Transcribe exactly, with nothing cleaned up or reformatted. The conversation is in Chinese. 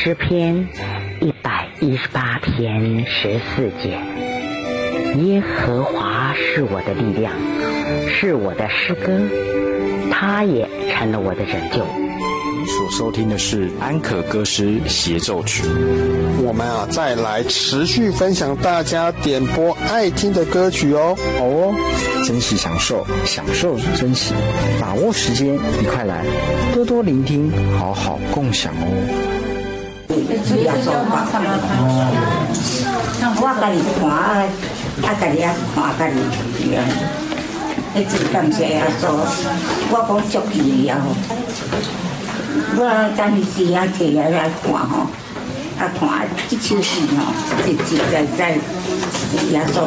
诗篇一百一十八篇十四节，耶和华是我的力量，是我的诗歌，他也成了我的拯救。 你所收听的是安可歌诗协奏曲。 我们啊，再来持续分享大家点播爱听的歌曲哦。 好哦，珍惜享受，享受珍惜，把握时间，一块来多多聆听，好好共享哦。 我家己看啊，啊家己啊看家己样，迄真感谢啊做，我讲足气啊吼。我等时时啊摕来来看吼，啊看即首诗吼，实实在在耶稣